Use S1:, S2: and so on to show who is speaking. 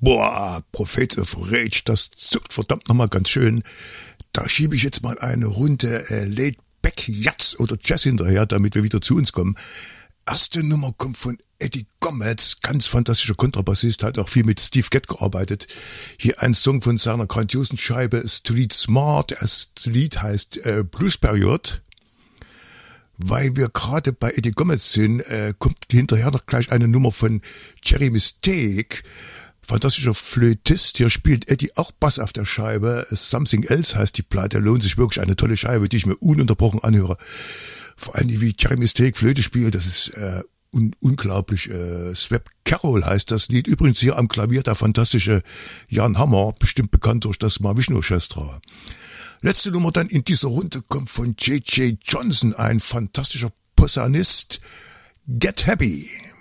S1: Boah, Prophets of Rage, das zuckt verdammt nochmal ganz schön. Da schiebe ich jetzt mal eine Runde Laid Back Jazz oder Jazz hinterher, damit wir wieder zu uns kommen. Erste Nummer kommt von Eddie Gomez, ganz fantastischer Kontrabassist, hat auch viel mit Steve Gadd gearbeitet. Hier ein Song von seiner grandiosen Scheibe Street Smart. Das Lied heißt Blues Period. Weil wir gerade bei Eddie Gomez sind, kommt hinterher noch gleich eine Nummer von Jerry Mistake. Fantastischer Flötist, hier spielt Eddie auch Bass auf der Scheibe. Something Else heißt die Platte, lohnt sich wirklich, eine tolle Scheibe, die ich mir ununterbrochen anhöre. Vor allem wie Jerry Mistake Flöte spielt, das ist unglaublich. Swap Carol heißt das Lied, übrigens hier am Klavier der fantastische Jan Hammer, bestimmt bekannt durch das Mahavishnu Orchestra. Letzte Nummer dann in dieser Runde kommt von J.J. Johnson, ein fantastischer Posaunist. Get Happy.